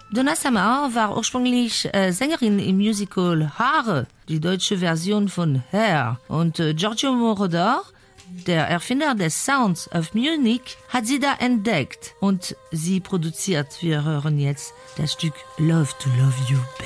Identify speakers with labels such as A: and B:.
A: Donna Summer war ursprünglich Sängerin im Musical Haare, die deutsche Version von Hair. Und Giorgio Moroder, der Erfinder des Sounds of Munich, hat sie da entdeckt. Und sie produziert, wir hören jetzt das Stück Love to Love You.